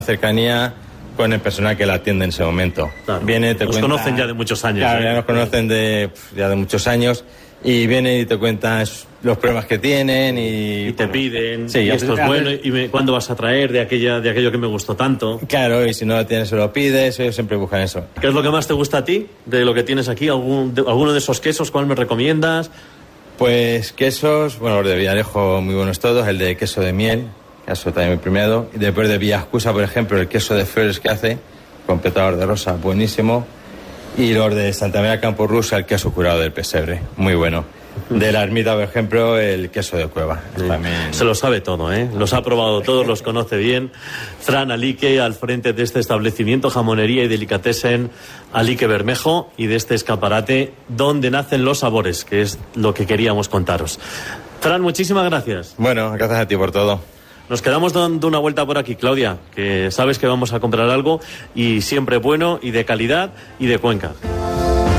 cercanía con el personal que la atiende en ese momento. Claro. Viene, te Nos cuenta, conocen ya de muchos años. Claro, ya nos conocen de muchos años y vienen y te cuentan los problemas que tienen y te piden, sí, y esto es bueno, y ¿cuándo vas a traer de aquello que me gustó tanto? Claro, y si no lo tienes se lo pides, ellos siempre buscan eso. ¿Qué es lo que más te gusta a ti de lo que tienes aquí? ¿Alguno de esos quesos? ¿Cuál me recomiendas? Pues quesos, bueno, los de Villarejo muy buenos todos, el de queso de miel, queso también muy premiado, y después de Villascusa, por ejemplo, el queso de flores que hace, con petador de rosa, buenísimo, y los de Santa María Campo Rusa, el queso curado del pesebre, muy bueno. De la ermita, por ejemplo, el queso de cueva. Sí. También... Se lo sabe todo, ¿eh? Los ha probado todos, los conoce bien. Fran Alique, al frente de este establecimiento, jamonería y delicatessen Alique Bermejo, y de este escaparate donde nacen los sabores, que es lo que queríamos contaros. Fran, muchísimas gracias. Bueno, gracias a ti por todo. Nos quedamos dando una vuelta por aquí, Claudia, que sabes que vamos a comprar algo y siempre bueno y de calidad y de Cuenca.